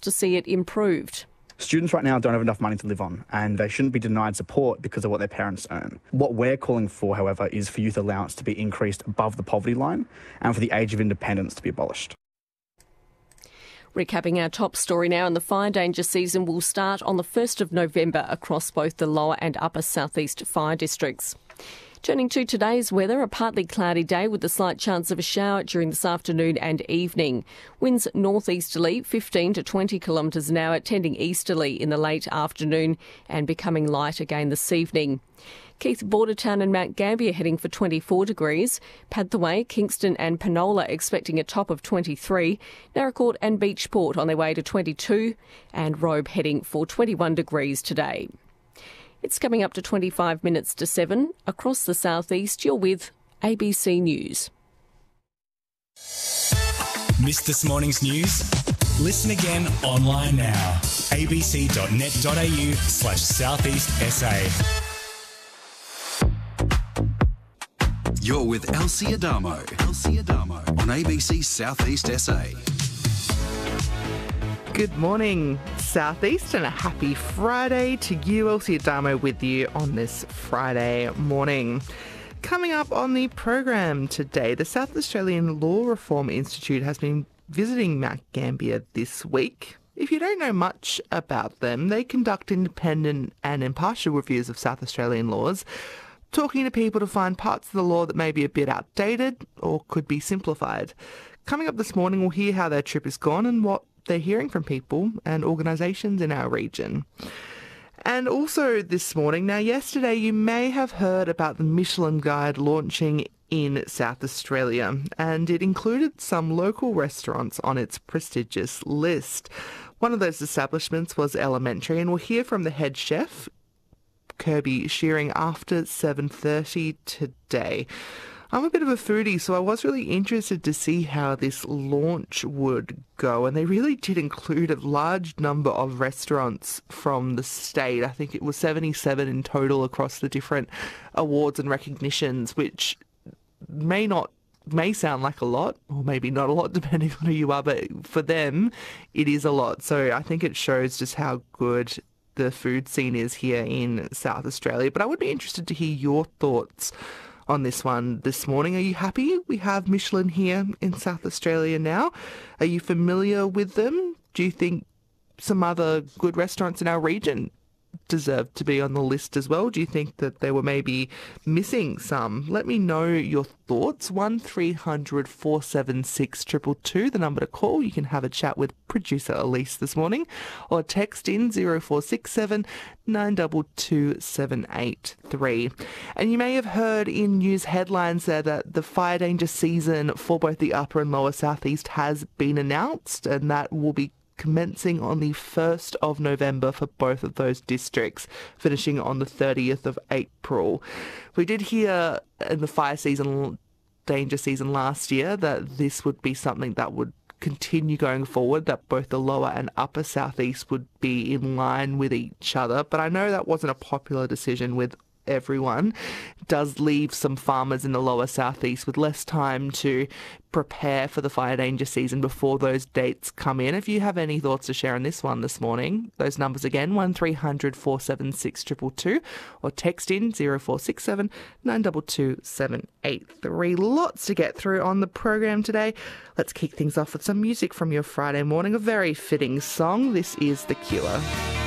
to see it improved. Students right now don't have enough money to live on, and they shouldn't be denied support because of what their parents earn. What we're calling for, however, is for youth allowance to be increased above the poverty line and for the age of independence to be abolished. Recapping our top story now, and the fire danger season will start on the 1st of November across both the lower and upper southeast fire districts. Turning to today's weather, a partly cloudy day with a slight chance of a shower during this afternoon and evening. Winds northeasterly 15 to 20 kilometres an hour, tending easterly in the late afternoon and becoming light again this evening. Keith, Bordertown and Mount Gambier heading for 24 degrees. Padthaway, Kingston and Penola expecting a top of 23. Naracoorte and Beachport on their way to 22. And Robe heading for 21 degrees today. It's coming up to 25 minutes to 7. Across the southeast, you're with ABC News. Missed this morning's news? Listen again online now. abc.net.au/southeastsa. You're with Elsie Adamo on ABC Southeast SA. Good morning, Southeast, and a happy Friday to you. Elsie Adamo with you on this Friday morning. Coming up on the program today, the South Australian Law Reform Institute has been visiting Mount Gambier this week. If you don't know much about them, they conduct independent and impartial reviews of South Australian laws, talking to people to find parts of the law that may be a bit outdated or could be simplified. Coming up this morning, we'll hear how their trip has gone and what they're hearing from people and organisations in our region. And also this morning, now yesterday you may have heard about the Michelin Guide launching in South Australia, and it included some local restaurants on its prestigious list. One of those establishments was Elementary, and we'll hear from the head chef, Kirby Shearing, after 7:30 today. I'm a bit of a foodie, so I was really interested to see how this launch would go, and they really did include a large number of restaurants from the state. I think it was 77 in total across the different awards and recognitions, which may sound like a lot, or maybe not a lot, depending on who you are, but for them, it is a lot. So I think it shows just how good the food scene is here in South Australia. But I would be interested to hear your thoughts on this one this morning. Are you happy we have Michelin here in South Australia now? Are you familiar with them? Do you think some other good restaurants in our region deserve to be on the list as well? Do you think that they were maybe missing some? Let me know your thoughts. 1300 476 222, the number to call. You can have a chat with producer Elise this morning, or text in 0467 922 783. And you may have heard in news headlines there that the fire danger season for both the upper and lower southeast has been announced, and that will be commencing on the 1st of November for both of those districts, finishing on the 30th of April. We did hear in the fire danger season last year that this would be something that would continue going forward, that both the lower and upper southeast would be in line with each other. But I know that wasn't a popular decision with everyone. It does leave some farmers in the lower southeast with less time to prepare for the fire danger season before those dates come in. If you have any thoughts to share on this one this morning, those numbers again, 1300 476 222, or text in 0467 922 783. Lots to get through on the program today. Let's kick things off with some music from your Friday morning. A very fitting song. This is The Cure.